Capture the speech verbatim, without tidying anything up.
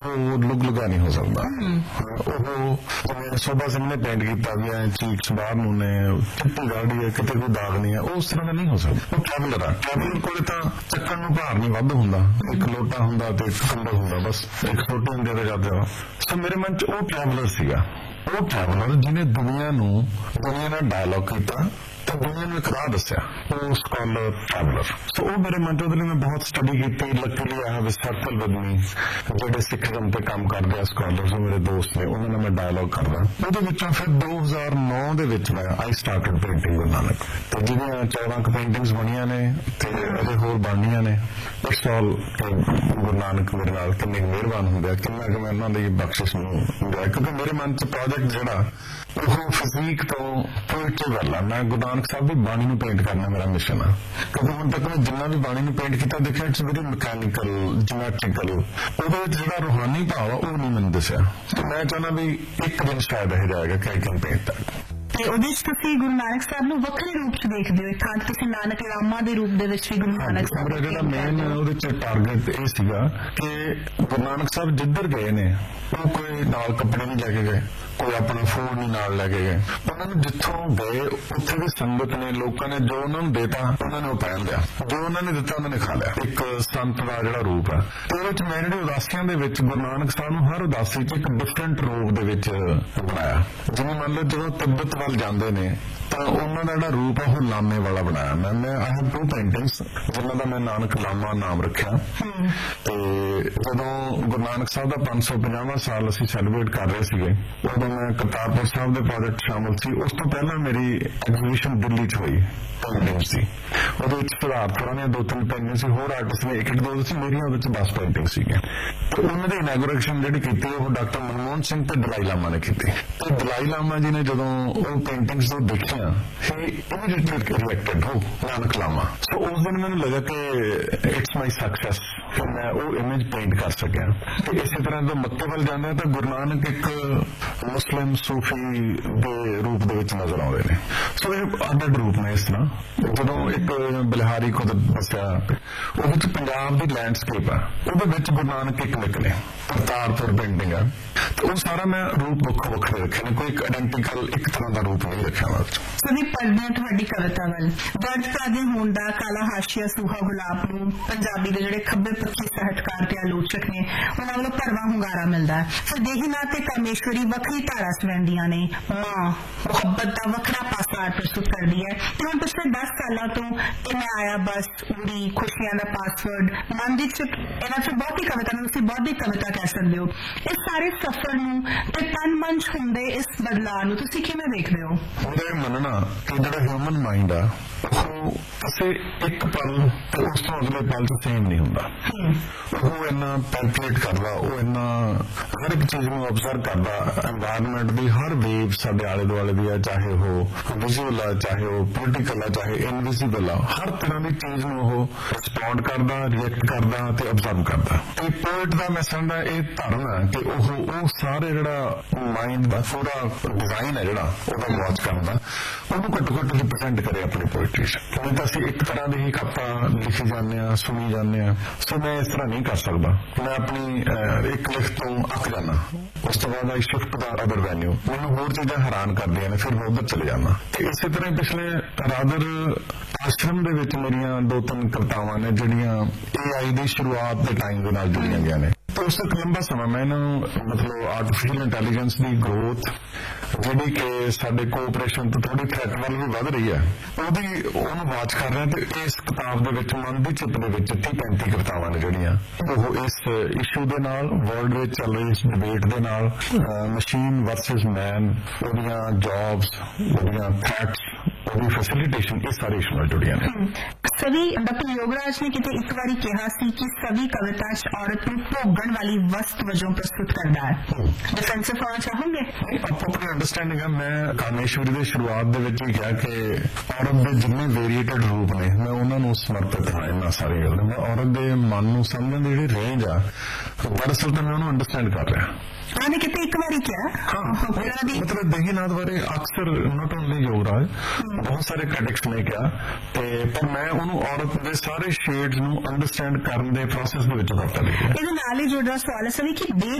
ਉਹ ਲੁਕ ਲੁਕਾ ਨਹੀਂ ਹੋ ਸਕਦਾ। ਉਹ ਸੋਭਾ ਸਿੰਘ ਨੇ ਪੇਂਟ ਕੀਤਾ ਵੀ ਐ ਚੀਕਸ ਬਾਹਰ ਨੂੰ ਨੇ, ਚਿੱਟੀ ਗਾੜੀ ਹੈ, ਕਿਤੇ ਕੋਈ ਦਾਗ ਨਹੀਂ ਹੈ, ਉਹ ਉਸ ਤਰ੍ਹਾਂ ਦਾ ਨਹੀਂ ਹੋ ਸਕਦਾ। ਉਹ ਟਰੈਵਲਰ ਆ, ਟਰੈਵਲਰ ਕੋਲ ਤਾਂ ਚੱਕਣ ਨੂੰ ਭਾਰ ਨਹੀਂ ਵੱਧ ਹੁੰਦਾ, ਇੱਕ ਲੋਟਾ ਹੁੰਦਾ ਤੇ ਇੱਕ ਕੰਡਾ ਹੁੰਦਾ, ਬਸ ਇੱਕ ਛੋਟੇ ਹੁੰਦੇ ਤੇ ਜਾਂਦੇ। ਸੋ ਮੇਰੇ ਮਨ ਚ ਉਹ ਟਰੈਵਲਰ ਸੀਗਾ, ਉਹ ਟਰੈਵਲਰ ਜਿਹਨੇ ਦੁਨੀਆ ਨੂੰ ਦੁਨੀਆ ਨਾਲ ਡਾਇਲੌਗ ਕੀਤਾ ਤੇ ਦੁਨੀਆ ਨੂੰ ਇੱਕ ਰਾਹ ਦੱਸਿਆ, ਉਹ ਸਕਾਲਰ ਟਰੈਵਲਰ। ਸੋ ਉਹ ਮੇਰੇ ਮਨ ਚ ਉਹਦੇ ਲਈ ਮੈਂ ਬਹੁਤ ਸਟੱਡੀ ਕੀਤੀ। ਲੱਕੀਲੀ ਆ ਵਿਦ ਸਰਕਲ ਵਿਦ ਮੀ, ਜਿਹੜੇ ਸਿੱਖਮ ਤੇ ਕੰਮ ਕਰਦੇ ਆ ਸਕਾਲਰਸ, ਮੇਰੇ ਦੋਸਤ ਨੇ, ਉਹਨਾਂ ਨਾਲ ਮੈਂ ਡਾਇਲੌਗ ਕਰਦਾ। ਉਹਦੇ ਵਿੱਚੋਂ ਫਿਰ ਦੋ ਹਜ਼ਾਰ ਨੌ ਦੇ ਵਿੱਚ ਮੈਂ ਆਈ ਸਟਾਰਟਡ ਪੇਂਟਿੰਗ ਗੁਰੂ ਨਾਨਕ, ਤੇ ਜਿਹਦੀਆਂ ਚੌਦਾਂ ਕੁ ਪੇਂਟਿੰਗਸ ਬਣੀਆਂ ਨੇ ਤੇ ਅਜੇ ਹੋਰ ਬਣਨੀਆਂ ਨੇ। ਇਟਸ ਆਲ ਗੁਰੂ ਨਾਨਕ ਮੇਰੇ ਨਾਲ ਕਿੰਨੇ ਮਿਹਰਬਾਨ ਹੁੰਦੇ ਆ, ਕਿੰਨਾ ਕਿ ਮੈਂ ਉਹਨਾਂ ਦੀ ਬਖਸ਼ਿਸ਼ ਨੂੰ ਹੁੰਦਾ, ਕਿਉਂਕਿ ਮੇਰੇ ਮਨ ਚ ਪ੍ਰੋਜੈਕਟ ਜਿਹੜਾ ਉਹ ਫਿਜ਼ੀਕ ਤੋਂ ਪੋਇਟਰੀ ਵੱਲ ਆ। ਮੈਂ ਗੁਰੂ ਨਾਨਕ ਸਾਹਿਬ ਦੀ ਬਾਣੀ ਨੂੰ ਪੇਂਟ ਕਰਨਾ ਮੇਰਾ ਮਿਸ਼ਨ ਆ, ਕਿਉਂਕਿ ਹੁਣ ਤੱਕ ਮੈਂ ਜਿੰਨਾ ਵੀ ਬਾਣੀ ਨੂੰ ਪੇਂਟ ਕੀਤਾ ਦੇਖਿਆ ਇਟਸ ਵੈਰੀ ਮਕੈਨੀਕਲ, ਜਿਓਮੈਟਰੀਕਲ, ਉਹਦੇ ਵਿੱਚ ਜਿਹੜਾ ਰੂਹਾਨੀ ਭਾਵ ਆ ਉਹ ਨਹੀਂ ਮੈਨੂੰ ਦੱਸਿਆ। ਤੇ ਮੈਂ ਚਾਹੁੰਦਾ ਵੀ ਇੱਕ ਦਿਨ ਸ਼ਾਇਦ ਇਹ ਜਾਏਗਾ ਕਿ ਆਈ ਕੈਨ ਪੇਂਟ ਦੈਟ। ਤੇ ਉਹਦੇ ਚ ਤੁਸੀਂ ਗੁਰੂ ਨਾਨਕ ਸਾਹਿਬ ਨੂੰ ਵੱਖਰੇ ਰੂਪ ਚ ਦੇਖਦੇ ਹੋ, ਇੱਕ ਥਾਂ ਤੁਸੀਂ ਨਾਨਕ ਲਾਮਾ ਦੇ ਰੂਪ ਦੇ ਵਿੱਚ ਵੀ ਗੁਰੂ ਨਾਨਕ ਸਾਹਿਬ। ਮੇਰਾ ਜਿਹੜਾ ਮੇਨ ਉਹਦੇ ਚ ਟਾਰਗੇਟ ਇਹ ਸੀਗਾ ਕਿ ਗੁਰੂ ਨਾਨਕ ਸਾਹਿਬ ਜਿੱਧਰ ਗਏ ਨੇ ਉਹ ਕੋਈ ਨਾਲ ਕੱਪੜੇ ਨਹੀਂ ਲੈ ਕੇ ਗਏ, ਕੋਈ ਆਪਣਾ ਫੂਡ ਨਹੀਂ ਨਾਲ ਲੈ ਕੇ ਗਏ। ਉਹਨਾਂ ਨੂੰ ਜਿੱਥੋਂ ਗਏ ਉੱਥੇ ਦੀ ਸੰਗਤ ਨੇ, ਲੋਕਾਂ ਨੇ ਜੋ ਉਹਨਾਂ ਨੂੰ ਦੇਤਾ ਉਹਨਾਂ ਨੇ ਉਹ ਪਹਿਨ ਲਿਆ, ਜੋ ਉਹਨਾਂ ਨੇ ਦਿੱਤਾ ਉਹਨਾਂ ਨੇ ਖਾ ਲਿਆ। ਇੱਕ ਸੰਤ ਦਾ ਜਿਹੜਾ ਰੂਪ ਹੈ ਤੇ ਉਹਦੇ ਚ ਮੈਂ ਜਿਹੜੇ ਉਦਾਸੀਆਂ ਦੇ ਵਿੱਚ ਗੁਰੂ ਨਾਨਕ ਸਾਹਿਬ ਨੂੰ ਹਰ ਉਦਾਸੀ ਚ ਇੱਕ ਡਿਫਰੈਂਟ ਰੂਪ ਦੇ ਵਿੱਚ ਬਣਾਇਆ। ਜਿਵੇਂ ਮੰਨ ਲਓ ਜਦੋਂ ਤਿੱਬਤ ਵੱਲ ਜਾਂਦੇ ਨੇ ਤਾਂ ਉਹਨਾਂ ਦਾ ਜਿਹੜਾ ਰੂਪ ਹੈ ਉਹ ਲਾਮੇ ਵਾਲਾ ਬਣਾਇਆ। ਮੈਂ ਮੈਂ ਆਈ ਹੈਵ ਟੂ ਪੇਂਟਿੰਗਸ ਜਿਨ੍ਹਾਂ ਦਾ ਮੈਂ ਨਾਨਕ ਲਾਮਾ ਨਾਮ ਰੱਖਿਆ। ਤੇ ਜਦੋਂ ਗੁਰੂ ਨਾਨਕ ਸਾਹਿਬ ਦਾ ਪੰਜ ਸੌ ਪੰਜਾਹਵਾਂ ਸਾਲ ਅਸੀਂ ਸੈਲੀਬ੍ਰੇਟ ਕਰ ਰਹੇ ਸੀਗੇ, ਉਦੋਂ ਮੈਂ ਕਰਤਾਰਪੁਰ ਸਾਹਿਬ ਦੇ ਪ੍ਰੋਜੈਕਟ ਸ਼ਾਮਲ ਸੀ। ਉਸ ਤੋਂ ਪਹਿਲਾਂ ਮੇਰੀ ਐਗਜ਼ੀਬਿਸ਼ਨ ਦਿੱਲੀ ਚ ਹੋਈ ਪੇਂਟਿੰਗਸ ਦੀ, ਉਹਦੇ ਵਿੱਚ ਸਿਧਾਰਥ ਹੋਰਾਂ ਦੀਆਂ ਦੋ ਤਿੰਨ ਪੇਂਟਿੰਗ ਸੀ, ਹੋਰ ਆਰਟਿਸਟ ਨੇ ਇੱਕ ਇੱਕ ਦੋ ਸੀ, ਮੇਰੀਆਂ ਉਹਦੇ ਚ ਦਸ ਪੇਂਟਿੰਗ ਸੀਗੀਆਂ। ਤੇ ਉਹਨਾਂ ਦੀ ਇਨੈਗੋਰੇਸ਼ਨ ਜਿਹੜੀ ਕੀਤੀ ਉਹ ਡਾਕਟਰ ਮਨਮੋਹਨ ਸਿੰਘ ਤੇ ਦਲਾਈ ਲਾਮਾ ਨੇ ਕੀਤੀ। ਤੇ ਦਲਾਈ ਲਾਮਾ ਜੀ ਨੇ ਜਦੋਂ ਉਹ ਪੇਂਟਿੰਗਸ ਨੂੰ ਦੇਖਿਆ he immediately reacted ਹੋ ਨਾਨਕ ਲਾਮਾ। ਸੋ ਉਸ ਦਿਨ ਮੈਨੂੰ ਲੱਗਾ ਕਿ ਇਟਸ ਮਾਈ ਸਕਸੈਸ ਕਿ ਮੈਂ ਉਹ ਇਮੇਜ ਪੇਂਟ ਕਰ ਸਕਿਆ। ਤੇ ਇਸੇ ਤਰ੍ਹਾਂ ਜਦੋਂ ਮੱਕੇ ਵੱਲ ਜਾਂਦੇ ਤਾਂ ਗੁਰੂ ਨਾਨਕ ਇੱਕ ਮੁਸਲਿਮ ਸੂਫੀ ਦੇ ਰੂਪ ਦੇ ਵਿੱਚ ਨਜ਼ਰ ਆਉਂਦੇ ਨੇ। ਸੋ ਇਹ ਅੱਡ ਰੂਪ ਨੇ। ਇਸ ਤਰ੍ਹਾਂ ਜਦੋਂ ਇੱਕ ਬਲਿਹਾਰੀ ਕੋ ਦੱਸਿਆ ਉਹਦੇ ਚ ਪੰਜਾਬ ਦੀ ਲੈਂਡਸਕੇਪ ਆ, ਉਹਦੇ ਵਿੱਚ ਗੁਰੂ ਨਾਨਕ ਇੱਕ ਨਿਕਲੇ, ਕਰਤਾਰਪੁਰ ਪੇਂਟਿੰਗ ਆ, ਤੇ ਉਹ ਸਾਰਾ ਮੈਂ ਰੂਪ ਵੱਖੋ ਵੱਖਰੇ ਰੱਖੇ ਨੇ, ਕੋਈ ਇੱਕ ਆਇਡੈਂਟੀਕਲ ਇੱਕ ਤਰ੍ਹਾਂ ਦਾ ਰੂਪ ਨਹੀਂ ਰੱਖਿਆ ਮੈਂ। ਸਭੀ ਪੜ੍ਹਦੇ ਹਾਂ ਤੁਹਾਡੀ ਕਵਿਤਾ ਵੱਲ। ਦਰਦ ਕਾਦੇ ਹੋਣ ਦਾ ਕਾਲਾ ਹਾਸ਼ੀਆ ਸੂਹਾ ਗੁਲਾਬ ਨੂੰ ਪੰਜਾਬੀ ਦੇ ਜਿਹੜੇ ਖੱਬੇ ਪੱਖੀ ਸਾਹਿਤਕਾਰ ਤੇ ਆਲੋਚਕ ਨੇ ਉਹਨਾਂ ਵੱਲੋਂ ਭਰਵਾਂ ਹੁੰਗਾਰਾ ਮਿਲਦਾ। ਫਿਰ ਦੇਹੀਨਾਥ ਤੇ ਕਾਮੇਸ਼ਵਰੀ ਵੱਖਰੀ ਧਾਰਾ ਸਵੈਂਦੀਆਂ ਨੇ। ਮਾਂ ਮੁਹੱਬਤ ਦਾ ਵੱਖਰਾ ਪਾਸਾ ਪ੍ਰਸਤੁਤ ਕਰਦੀ ਹੈ। ਤੇ ਹੁਣ ਪਿਛਲੇ ਦਸ ਸਾਲਾਂ ਤੋਂ ਇਹ ਮੈਂ ਆਇਆ ਬਸ, ਉੜੀ, ਖੁਸ਼ੀਆਂ ਦਾ ਪਾਸਵਰਡ, ਮਨ ਦੀ ਚੁੱਪ, ਇਹਨਾਂ ਚ ਬਹੁਤੀ ਕਵਿਤਾ ਨੂੰ ਤੁਸੀਂ ਬਹੁਤੀ ਕਵਿਤਾ ਕਹਿ ਸਕਦੇ ਹੋ। ਇਸ ਸਾਰੇ ਸਫ਼ਰ ਨੂੰ ਤੇ ਤਨ ਮਨ ਚ ਹੁੰਦੇ ਇਸ ਬਦਲਾਅ ਨੂੰ ਤੁਸੀਂ ਕਿਵੇਂ ਦੇਖਦੇ ਹੋ? ਉਹਦਾ ਮੰਨਣਾ ਕਿ ਜਿਹੜਾ ਹਿਊਮਨ ਮਾਈਂਡ ਆ ਉਹ ਕਿਸੇ ਇੱਕ ਪਲ ਤੇ ਉਸ ਤੋਂ ਅਗਲੇ ਪਲ ਚ ਸੇਮ ਨਹੀਂ ਹੁੰਦਾ। ਉਹ ਇੰਨਾ ਪੈਲਪੇਟ ਕਰਦਾ, ਉਹ ਇੰਨਾ ਹਰ ਇੱਕ ਚੀਜ਼ ਨੂੰ ਅਬਜ਼ਰਵ ਕਰਦਾ, ਐਨਵਾਇਰਨਮੈਂਟ ਦੀ ਹਰ ਵੇਵ ਸਾਡੇ ਆਲੇ ਦੁਆਲੇ ਦੀ ਆ, ਚਾਹੇ ਉਹ ਵਿਜ਼ੂਅਲ ਆ, ਚਾਹੇ ਉਹ ਪੋਲੀਟੀਕਲ ਆ, ਚਾਹੇ ਇਨਵਿਜ਼ੀਬਲ ਆ, ਹਰ ਤਰ੍ਹਾਂ ਦੀ ਚੀਜ਼ ਨੂੰ ਉਹ ਰਿਸਪੌਂਡ ਕਰਦਾ, ਰਿਐਕਟ ਕਰਦਾ ਤੇ ਅਬਜ਼ਰਵ ਕਰਦਾ। ਤੇ ਪੋਇਟ ਦਾ ਮੈਂ ਸਮਝਦਾ ਇਹ ਧਰਮ ਹੈ ਕਿ ਉਹ ਉਹ ਸਾਰੇ ਜਿਹੜਾ ਮਾਈਂਡ ਦਾ ਪੂਰਾ ਡਿਜ਼ਾਈਨ ਹੈ ਜਿਹੜਾ ਉਹਦਾ ਵਾਚ ਕਰਦਾ, ਉਹਨੂੰ ਘੱਟੋ ਘੱਟ ਰਿਪਰੈਜ਼ੈਂਟ ਕਰੇ ਆਪਣੀ ਪੋਇਟਰੀ ਚ। ਕਿਉਂਕਿ ਤਾਂ ਅਸੀਂ ਇੱਕ ਤਰ੍ਹਾਂ ਦੀ ਹੀ ਕਵਿਤਾ ਲਿਖੀ ਜਾਂਦੇ ਹਾਂ, ਸੁਣੀ ਜਾਂਦੇ ਹਾਂ। ਸੋ ਮੈਂ ਇਸ ਤਰ੍ਹਾਂ ਨਹੀਂ ਕਰ ਸਕਦਾ। ਮੈਂ ਆਪਣੀ ਇੱਕ ਲਿਖਤ ਤੋਂ ਅੱਕ ਜਾਣਾ, ਉਸ ਤੋਂ ਬਾਅਦ ਆਈ ਸ਼ਿਫਟ ਦਾ ਅਦਰ ਵੈਨਿਊ, ਮੈਨੂੰ ਹੋਰ ਚੀਜ਼ਾਂ ਹੈਰਾਨ ਕਰਦੀਆਂ ਨੇ, ਫਿਰ ਮੈਂ ਉੱਧਰ ਚਲੇ ਜਾਣਾ। ਤੇ ਇਸੇ ਤਰ੍ਹਾਂ ਪਿਛਲੇ ਰਾਦਰ ਆਸ਼ਰਮ ਦੇ ਵਿੱਚ ਮੇਰੀਆਂ ਦੋ ਤਿੰਨ ਕਵਿਤਾਵਾਂ ਨੇ ਜਿਹੜੀਆਂ ਏ ਆਈ ਦੀ ਸ਼ੁਰੂਆਤ ਦੇ ਟਾਈਮ ਦੇ ਨਾਲ ਜੁੜੀਆਂ ਗਈਆਂ ਨੇ। ਤੇ ਉਸ ਤੋਂ ਲੰਬਾ ਸਮਾਂ ਮੈਂ ਇਹਨਾਂ ਨੂੰ ਮਤਲਬ ਆਰਟੀਫੀਸ਼ੀਅਲ ਇੰਟੈਲੀਜੈਂਸ ਦੀ ਗਰੋਥ ਜਿਹੜੀ ਕਿ ਸਾਡੇ ਕੋਆਪਰੇਸ਼ਨ ਤੋਂ ਥੋੜੀ ਥ੍ਰੈਟ ਵੱਲ ਵੀ ਵੱਧ ਰਹੀ ਹੈ, ਉਹਦੀ ਉਹਨੂੰ ਵਾਚ ਕਰ ਰਿਹਾ। ਤੇ ਇਸ ਕਿਤਾਬ ਦੇ ਵਿੱਚ ਮਨ ਦੀ ਚਿੱਪ ਦੇ ਵਿੱਚ ਤੀਹ ਪੈਂਤੀ ਕਵਿਤਾਵਾਂ ਨੇ ਜਿਹੜੀਆਂ ਉਹ ਇਸ ਇਸ਼ੂ ਦੇ ਨਾਲ, ਵਰਲਡ ਵਿੱਚ ਚੱਲ ਰਹੀ ਇਸ ਡਿਬੇਟ ਦੇ ਨਾਲ, ਮਸ਼ੀਨ ਵਰਸਸ ਮੈਨ, ਉਹਦੀਆਂ ਜੌਬਸ, ਉਹਦੀਆਂ ਥ੍ਰੈਟਸ, ਉਹਦੀ ਫੈਸਿਲਿਟੇਸ਼ਨ, ਇਹ ਸਾਰੇ ਇਸ਼ੂ ਨਾਲ ਜੁੜੀਆਂ ਨੇ। ਸਵੀ ਡਾਕਟਰ ਯੋਗਰਾਜ ਨੇ ਕਿਤੇ ਇੱਕ ਵਾਰੀ ਕਿਹਾ ਸੀ ਕਿ ਸਵੀ ਕਵਿਤਾ ਚ ਔਰਤ ਨੂੰ ਭੋਗਣ ਵਾਲੀ ਵਸਤ ਵਜੋਂ ਪ੍ਰਸਤੁਤ ਕਰਦਾ ਹੈ। ਡਿਫੈਂਸਿਵ ਹੋਣਾ ਚਾਹੋਗੇ? ਆਪਣੀ ਅੰਡਰਸਟੈਂਡਿੰਗ ਹੈ। ਮੈਂ ਕਾਮੇਸ਼ਵਰੀ ਦੇ ਸ਼ੁਰੂਆਤ ਦੇ ਵਿੱਚ ਹੀ ਕਿਹਾ ਕਿ ਔਰਤ ਦੇ ਜਿੰਨੇ ਵੇਰੀਏਟਡ ਰੂਪ ਨੇ ਮੈਂ ਉਹਨਾਂ ਨੂੰ ਸਮਰਪਿਤ ਹਾਂ। ਇਹਨਾਂ ਸਾਰੀ ਗੱਲ ਮੈਂ ਔਰਤ ਦੇ ਮਨ ਨੂੰ ਸਮਝਣ ਦੀ ਜਿਹੜੀ ਰੇਂਜ ਆ, ਦਰਅਸਲ ਤਾਂ ਮੈਂ ਉਹਨੂੰ ਅੰਡਰਸਟੈਂਡ ਕਰ ਰਿਹਾ। ਉਹਨੇ ਕਿਤੇ ਇੱਕ ਵਾਰੀ ਕਿਹਾ ਮਤਲਬ ਦੇਹੀਨਾਥ ਬਾਰੇ ਅਕਸਰ ਨਾਟ ਓਨਲੀ ਯੋਗਰਾਜ, ਬਹੁਤ ਸਾਰੇ ਕ੍ਰਿਟਿਕਸ ਨੇ ਕਿਹਾ, ਤੇ ਪਰ ਮੈਂ ਉਹਨੂੰ ਔਰਤ ਦੇ ਸਾਰੇ ਸ਼ੇਡਸ ਨੂੰ ਅੰਡਰਸਟੈਂਡ ਕਰਨ ਦੇ ਪ੍ਰੋਸੈਸ ਦੇ ਵਿੱਚ ਵਰਤਿਆ ਲਿਖਿਆ। ਇਹਦੇ ਨਾਲ ਹੀ ਜੁੜਦਾ ਸਵਾਲ ਹੈ ਸਵੀ ਕਿ